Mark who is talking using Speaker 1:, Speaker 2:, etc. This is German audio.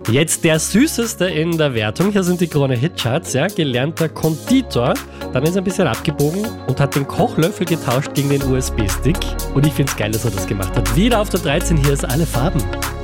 Speaker 1: Jetzt der süßeste in der Wertung. Hier sind die Krone-Hitcharts. Ja, gelernter Konditor. Dann ist er ein bisschen abgebogen und hat den Kochlöffel getauscht gegen den USB-Stick. Und ich finde es geil, dass er das gemacht hat. Wieder auf der 13, hier ist Alle Farben.